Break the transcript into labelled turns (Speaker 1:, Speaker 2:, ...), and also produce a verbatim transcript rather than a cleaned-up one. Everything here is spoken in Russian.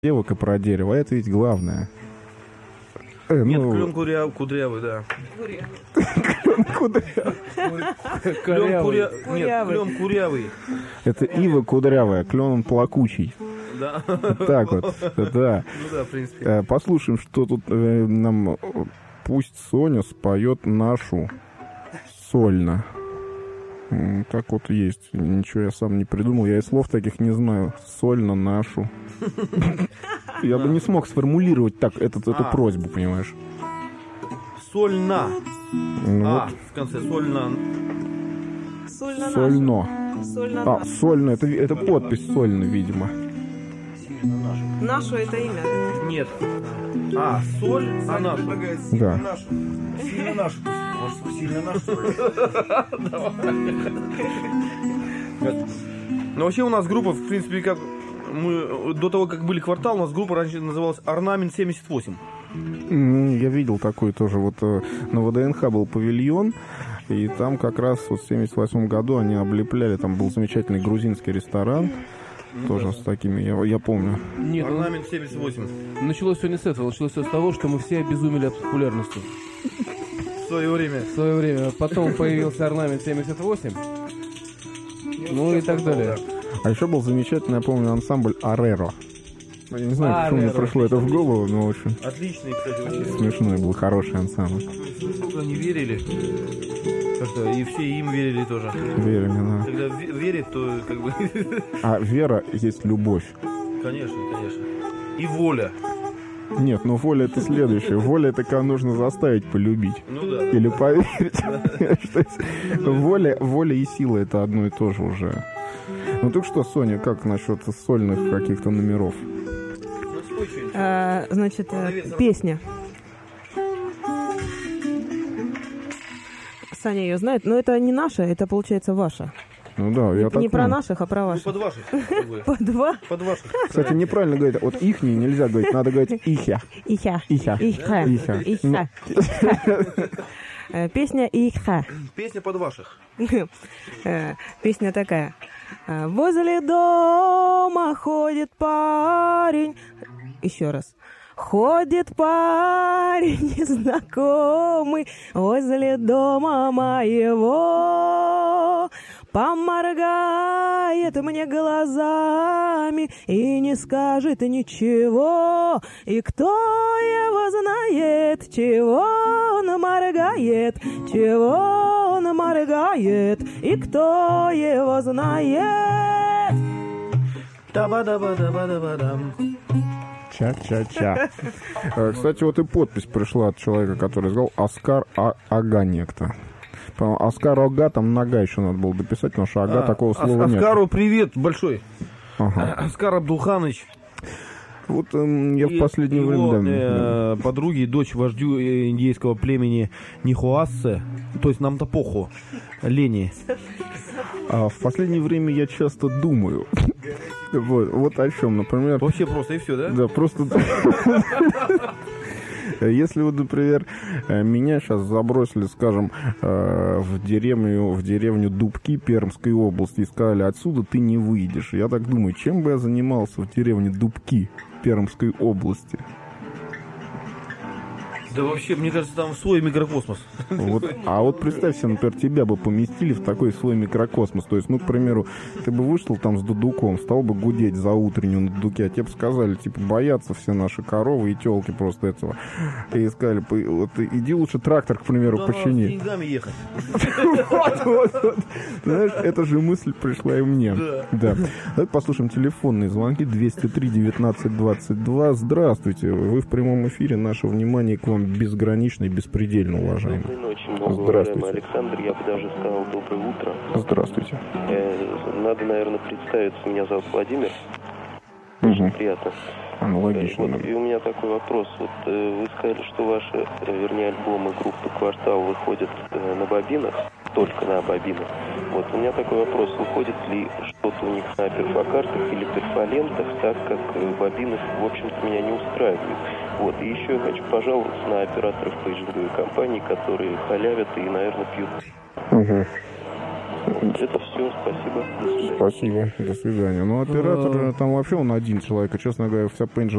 Speaker 1: девок и про дерево, это ведь главное.
Speaker 2: Э, Нет, ну... клен куря... кудрявый, да.
Speaker 1: Клен кудрявый.
Speaker 2: Клен куря... Нет, клен курявый.
Speaker 1: Это ива кудрявая, клен он плакучий.
Speaker 2: Да.
Speaker 1: Так вот, да.
Speaker 2: Ну да, в принципе.
Speaker 1: Послушаем, что тут э, нам... Пусть Соня споет нашу сольно. Так вот есть. Ничего я сам не придумал. Я и слов таких не знаю. Сольно нашу. Я бы не смог сформулировать так этот, эту просьбу, понимаешь?
Speaker 2: Сольно. А, в конце сольно.
Speaker 1: Сольно. А, сольно. Это, это подпись сольно, видимо.
Speaker 3: Нашу это имя?
Speaker 2: Нет. А, соль, а нашу.
Speaker 1: Да.
Speaker 4: Сильно нашу. Может, сильно нашу.
Speaker 2: Ну, вообще у нас группа, в принципе, как мы до того, как были квартал, у нас группа раньше называлась Орнамент семьдесят восемь.
Speaker 1: Я видел такой тоже. Вот на ВДНХ был павильон, и там как раз вот в семьдесят восьмом году они облепляли, там был замечательный грузинский ресторан. Тоже да. С такими, я, я помню.
Speaker 2: Нет, Орнамент семьдесят восемь.
Speaker 5: Началось все не с этого, началось все с того, что мы все обезумели от популярности.
Speaker 2: В свое время.
Speaker 5: В свое время. Потом появился Орнамент семьдесят восемь. Ну и так далее.
Speaker 1: А еще был замечательный, я помню, ансамбль Ареро. Я не знаю,
Speaker 5: Ареро.
Speaker 1: почему мне пришло это в голову, но очень...
Speaker 2: Отличный, кстати, очень
Speaker 1: смешной был, хороший ансамбль.
Speaker 2: Они верили. Как-то, и все им верили тоже.
Speaker 1: Верили, да.
Speaker 2: Когда верит, то как бы...
Speaker 1: А вера есть любовь.
Speaker 2: Конечно, конечно. И воля.
Speaker 1: Нет, ну воля это следующее. Воля это когда нужно заставить полюбить.
Speaker 2: Ну да.
Speaker 1: Или поверить. Воля, воля и сила это одно и то же уже. Ну так что, Соня, как насчет сольных каких-то номеров?
Speaker 3: А, значит, песня. Саня ее знает, но это не наша, это получается ваша.
Speaker 1: Ну да, я
Speaker 3: не,
Speaker 1: так
Speaker 3: не про
Speaker 1: понял.
Speaker 3: Наших, а про ваших.
Speaker 2: Ну, под ваших.
Speaker 3: Под два.
Speaker 2: Под ваших.
Speaker 1: Кстати, неправильно говорить. Вот ихний нельзя говорить, надо говорить ихя.
Speaker 3: Ихя.
Speaker 1: Ихя.
Speaker 3: Ихя.
Speaker 1: Ихя.
Speaker 3: Ихя. Песня Ихя.
Speaker 2: Песня под ваших.
Speaker 3: Песня такая. Возле дома ходит парень. Еще раз. Ходит парень незнакомый возле дома моего, поморгает мне глазами и не скажет ничего. И кто его знает, чего он моргает, чего он моргает, и кто его знает.
Speaker 2: Таба-даба-даба-даба-дам.
Speaker 1: Ча-ча-ча. Кстати, вот и подпись пришла от человека, который сказал Оскар а- Ага некто. По-моему, Оскар Ага, там нога еще надо было дописать, потому что Ага а, такого слова нет.
Speaker 2: Оскару привет большой.
Speaker 1: Ага.
Speaker 2: Оскар Абдулханович.
Speaker 1: Вот эм, я и в последнее время...
Speaker 2: Его
Speaker 1: да,
Speaker 2: э,
Speaker 1: да.
Speaker 2: подруги, дочь вождю индейского племени Нихуассе, то есть Намтапоху, Лени.
Speaker 1: А в последнее время я часто думаю. Вот, вот о чем, например...
Speaker 2: Вообще просто и все, да?
Speaker 1: Да, просто... Если вот, например, меня сейчас забросили, скажем, в деревню, в деревню Дубки Пермской области и сказали, отсюда ты не выйдешь. Я так думаю, чем бы я занимался в деревне Дубки Пермской области?
Speaker 2: Да вообще, мне кажется, там свой микрокосмос.
Speaker 1: Вот, а вот представь себе, например, тебя бы поместили в такой свой микрокосмос. То есть, ну, к примеру, ты бы вышел там с дудуком, стал бы гудеть за утреннюю на дудуке, а тебе бы сказали, типа, боятся все наши коровы и телки просто этого. И сказали, вот иди лучше трактор, к примеру,
Speaker 2: да,
Speaker 1: почини.
Speaker 2: С деньгами ехать.
Speaker 1: Вот, вот, вот. Знаешь, эта же мысль пришла и мне.
Speaker 2: Да.
Speaker 1: Да. Давайте послушаем телефонные звонки. двести три девятнадцать двадцать два. Здравствуйте. Вы в прямом эфире. Наше внимание к вам безгранично и беспредельно, уважаемый.
Speaker 6: Доброй ночи, много
Speaker 1: Здравствуйте.
Speaker 6: уважаемый Александр, я бы даже сказал доброе утро.
Speaker 1: Здравствуйте.
Speaker 6: Э, надо, наверное, представиться. Меня зовут Владимир. Очень
Speaker 1: Угу.
Speaker 6: приятно.
Speaker 1: Аналогично.
Speaker 6: Вот, и у меня такой вопрос. Вот э, вы сказали, что ваши, э, вернее, альбомы группы «Квартал» выходят э, на бобинах, только на бобинах. Вот у меня такой вопрос. Выходит ли что-то у них на перфокартах или перфолентах, так как э, бобины, в общем-то, меня не устраивают. Вот, и еще я хочу пожаловаться на операторов пейджинговой компании, которые халявят и, наверное, пьют.
Speaker 1: Угу.
Speaker 6: Вот, это все, спасибо. До свидания.
Speaker 1: Спасибо, до свидания. Ну, оператор, там вообще он один человек, и, честно говоря, вся пейнджер